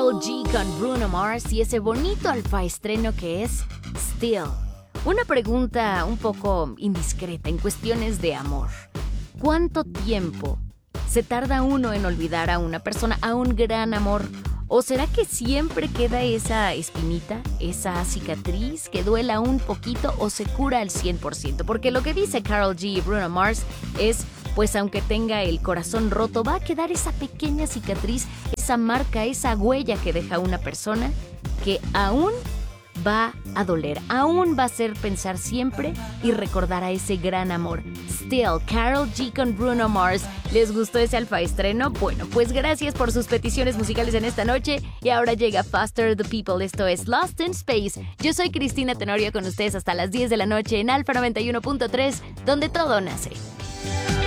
Karol G con Bruno Mars y ese bonito alfaestreno que es Still. Una pregunta un poco indiscreta en cuestiones de amor. ¿Cuánto tiempo se tarda uno en olvidar a una persona, a un gran amor? ¿O será que siempre queda esa espinita, esa cicatriz que duela un poquito o se cura al 100%? Porque lo que dice Karol G y Bruno Mars es, pues aunque tenga el corazón roto, va a quedar esa pequeña cicatriz, esa marca, esa huella que deja una persona que aún va a doler, aún va a hacer pensar siempre y recordar a ese gran amor. Still, Karol G con Bruno Mars. ¿Les gustó ese alfaestreno? Bueno, pues gracias por sus peticiones musicales en esta noche y ahora llega Faster the People, esto es Lost in Space. Yo soy Cristina Tenorio con ustedes hasta las 10 de la noche en Alfa 91.3, donde todo nace.